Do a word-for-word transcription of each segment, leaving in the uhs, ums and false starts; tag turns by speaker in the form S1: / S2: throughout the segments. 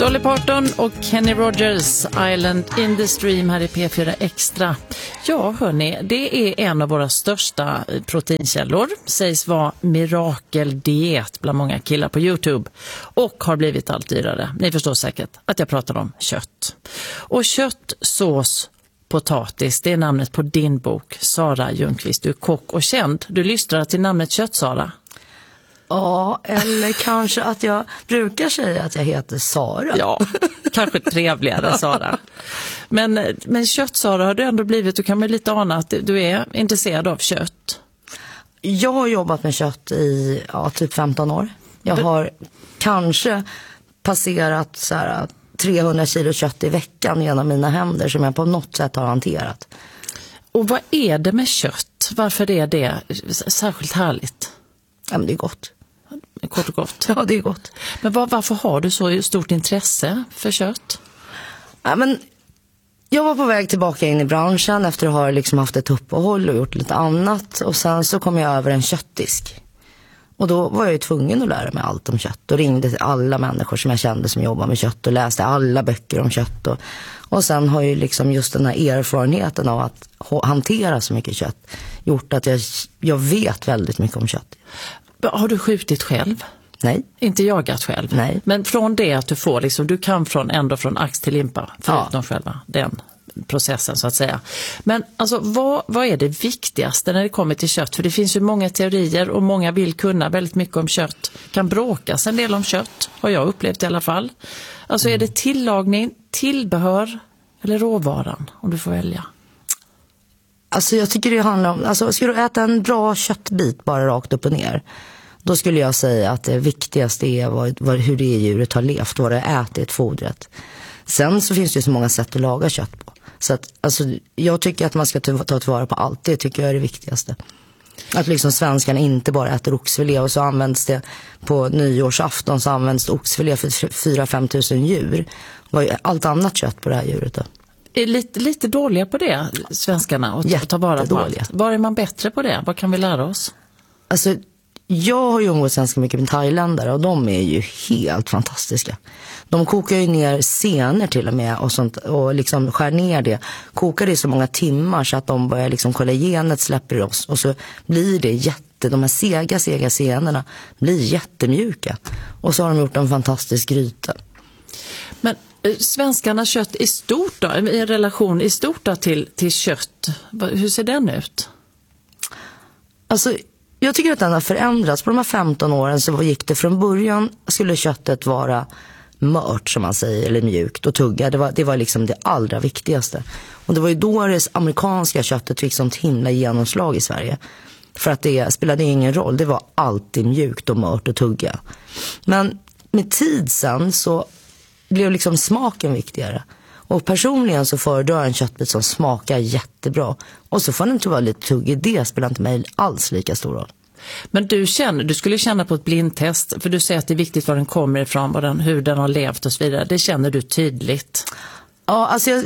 S1: Dolly Parton och Kenny Rogers, Island in the Stream här i P fyra Extra. Ja hörni, det är en av våra största proteinkällor. Sägs vara mirakeldiet bland många killar på YouTube. Och har blivit allt dyrare. Ni förstår säkert att jag pratar om kött. Och kött, sås, potatis, det är namnet på din bok. Sara Ljungqvist, du är kock och känd. Du lystrar till namnet Kött, Sara.
S2: Ja, eller kanske att jag brukar säga att jag heter Sara.
S1: Ja, kanske trevligare Sara. Men, men kött, Sara, har du ändå blivit, du kan väl lite ana att du är intresserad av kött.
S2: Jag har jobbat med kött i ja, typ femton år. Jag har kanske passerat så här, trehundra kilo kött i veckan genom mina händer som jag på något sätt har hanterat.
S1: Och vad är det med kött? Varför är det särskilt härligt?
S2: Ja, men det är gott.
S1: Kort och gott.
S2: Ja, det är gott.
S1: Men var, varför har du så stort intresse för kött?
S2: Ja, men jag var på väg tillbaka in i branschen efter att ha liksom haft ett uppehåll och gjort lite annat. Och sen så kom jag över en köttdisk. Och då var jag ju tvungen att lära mig allt om kött. Och ringde till alla människor som jag kände som jobbar med kött. Och läste alla böcker om kött. Och, och sen har ju liksom just den här erfarenheten av att hantera så mycket kött gjort att jag, jag vet väldigt mycket om kött.
S1: Har du skjutit själv?
S2: Nej.
S1: Inte jagat själv?
S2: Nej.
S1: Men från det att du får, liksom, du kan från ändå från ax till limpa, förutom
S2: ja.
S1: själva den processen så att säga. Men alltså, vad, vad är det viktigaste när det kommer till kött? För det finns ju många teorier och många vill kunna väldigt mycket om kött. Kan bråkas en del om kött, har jag upplevt i alla fall. Alltså mm. är det tillagning, tillbehör eller råvaran, om du får välja?
S2: Alltså jag tycker det handlar om, alltså ska du äta en bra köttbit bara rakt upp och ner, då skulle jag säga att det viktigaste är vad, vad, hur det djuret har levt, vad det har ätit, fodret. Sen så finns det ju så många sätt att laga kött på. Så att, alltså, jag tycker att man ska ta, ta tillvara på allt, det tycker jag är det viktigaste. Att liksom svenskarna inte bara äter oxfilé och så används det på nyårsafton så används oxfilé för fyra till fem tusen djur. Vad är allt annat kött på det här djuret då?
S1: Är lite, lite dåliga på det, svenskarna, och ta vara på allt. Var är man bättre på det? Vad kan vi lära oss?
S2: Alltså, jag har ju umgått ganska mycket med thailändare och de är ju helt fantastiska. De kokar ju ner senor till och med och, sånt, och liksom skär ner det. Kokar det i så många timmar så att de börjar liksom kollagenet släpper oss. Och så blir det jätte, de här sega, sega senorna blir jättemjuka. Och så har de gjort en fantastisk gryta.
S1: Men svenskarnas kött i stort då, i relation i stort då till, till kött, hur ser den ut?
S2: Alltså, jag tycker att den har förändrats. På de här femton åren så gick det från början, skulle köttet vara mört som man säger, eller mjukt och tugga. Det var, det var liksom det allra viktigaste. Och det var ju då det amerikanska köttet fick sånt himla genomslag i Sverige. För att det spelade ingen roll, det var alltid mjukt och mört och tugga. Men med tid sen så blev liksom smaken viktigare. Och personligen så föredrar jag en köttbit som smakar jättebra. Och så får den inte vara lite tuggig. Det spelar inte mig alls lika stor roll.
S1: Men du känner, du skulle känna på ett blindtest, för du säger att det är viktigt var den kommer ifrån, var den, hur den har levt och så vidare. Det känner du tydligt.
S2: Ja, alltså jag,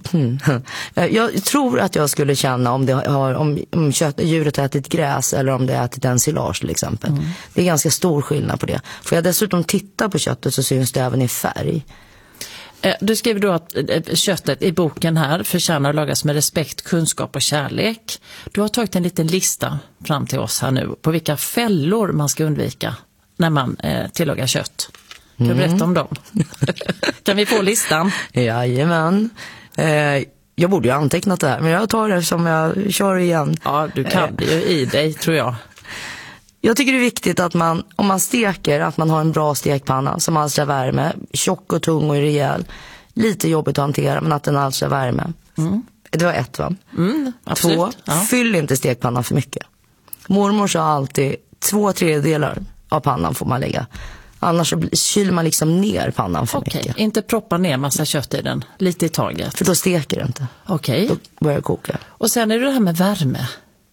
S2: jag tror att jag skulle känna om, det har, om, om kött, djuret har ätit gräs eller om det har ätit ensilage till exempel. Mm. Det är ganska stor skillnad på det. Får jag dessutom titta på köttet så syns det även i färg.
S1: Du skriver då att köttet i boken här förtjänar att lagas med respekt, kunskap och kärlek. Du har tagit en liten lista fram till oss här nu på vilka fällor man ska undvika när man eh, tillagar kött. Kan du berätta om dem? Kan vi få listan?
S2: Jajamän. Eh, jag borde ju ha antecknat det här, men jag tar det som jag kör igen.
S1: Ja, du kan det ju i dig, tror jag.
S2: Jag tycker det är viktigt att man, om man steker, att man har en bra stekpanna som alstrar värme. Tjock och tung och rejäl. Lite jobbigt att hantera, men att den alstrar värme. Mm. Det var ett, va?
S1: Mm, absolut.
S2: Två, ja. Fyll inte stekpannan för mycket. Mormor sa alltid, två tredjedelar av pannan får man lägga. Annars så kyler man liksom ner pannan för
S1: okay.
S2: mycket.
S1: Inte proppa ner massa kött i den, lite i taget.
S2: För då steker det inte.
S1: Okej.
S2: Okay. Då börjar det koka.
S1: Och sen är det det här med värme.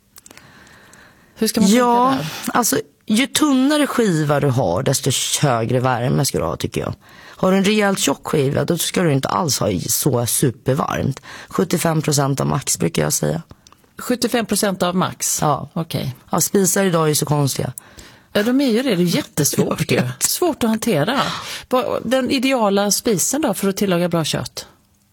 S1: Hur ska man
S2: ja,
S1: tänka där?
S2: Alltså ju tunnare skiva du har, desto högre värme ska du ha, tycker jag. Har du en rejält tjock skiva, då ska du inte alls ha så supervarmt. sjuttiofem procent av max brukar jag säga.
S1: sjuttiofem procent av max?
S2: Ja.
S1: Okej. Okay.
S2: Ja, spisar idag är ju så konstiga.
S1: Ja, de är ju det. Det är jättesvårt ju. Svårt att hantera. Den ideala spisen då för att tillaga bra kött?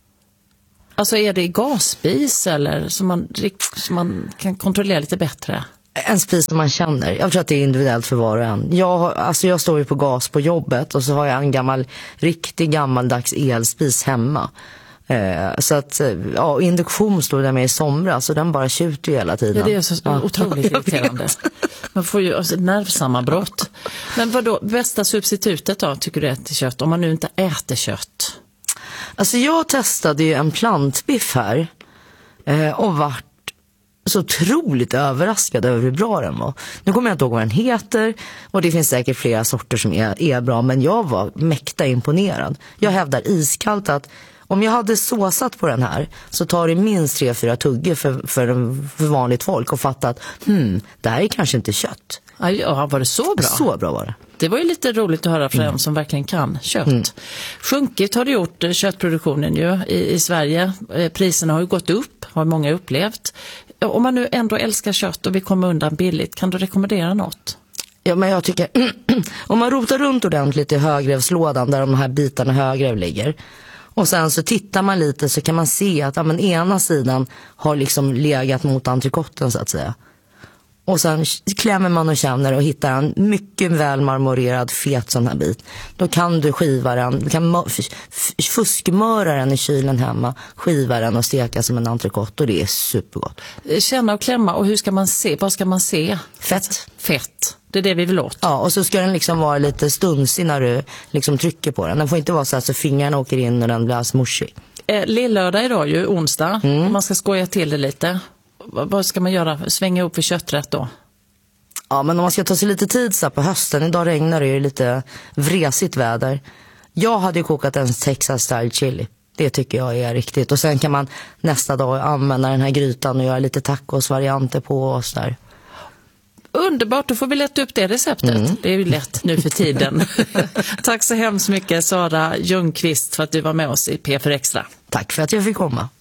S1: Alltså är det gasspis eller som man, som man kan kontrollera lite bättre?
S2: En spis som man känner. Jag tror att det är individuellt för var och en. Jag, har, alltså jag står ju på gas på jobbet och så har jag en gammal, riktig gammaldags elspis hemma. Eh, så att, ja, induktion stod där med i somras så den bara tjuter ju hela tiden.
S1: Ja, det är så
S2: ja.
S1: otroligt irriterande. Man får ju alltså, nervsammanbrott. Men vad då, bästa substitutet då tycker du är till kött om man nu inte äter kött?
S2: Alltså jag testade ju en plantbiff här eh, och vart så otroligt överraskad över hur bra den var. Nu kommer jag inte ihåg vad den heter och det finns säkert flera sorter som är, är bra, men jag var mäkta imponerad. Jag hävdar iskallt att om jag hade såsat på den här så tar det minst tre, fyra tuggor för, för, för vanligt folk och fatta att hmm, det här är kanske inte kött.
S1: Ja, var det så bra?
S2: Så bra var det.
S1: Det var ju lite roligt att höra från mm. en som verkligen kan kött. Mm. Sjunkit har det gjort köttproduktionen ju i, i Sverige. Priserna har ju gått upp, har många upplevt. Om man nu ändå älskar kött och vill komma undan billigt, kan du rekommendera något?
S2: Ja, men jag tycker, om man rotar runt ordentligt i högrevslådan där de här bitarna högrev ligger och sen så tittar man lite så kan man se att ja, men ena sidan har liksom legat mot entrecoten så att säga. Och sen klämmer man och känner och hittar en mycket väl marmorerad fet sån här bit. Då kan du skiva den, du kan fuskmöra den i kylen hemma, skiva den och steka som en entrecote och det är supergott.
S1: Känna och klämma, och hur ska man se? Vad ska man se?
S2: Fett.
S1: Fett. Det är det vi vill åt.
S2: Ja, och så ska den liksom vara lite stunsig när du liksom trycker på den. Den får inte vara så här så fingrarna åker in och den blir smushig.
S1: Eh, Lillördag idag ju, onsdag. Mm. Man ska skoja till det lite. Vad ska man göra? Svänga upp för kötträtt då?
S2: Ja, men om man ska ta sig lite tid så på hösten. Idag regnar det ju lite vresigt väder. Jag hade ju kokat en Texas style chili. Det tycker jag är riktigt. Och sen kan man nästa dag använda den här grytan och göra lite tacosvarianter på och sådär.
S1: Underbart, då får vi lätta upp det receptet. Mm. Det är ju lätt nu för tiden. Tack så hemskt mycket Sara Ljungqvist för att du var med oss i P fyra Extra.
S2: Tack för att jag fick komma.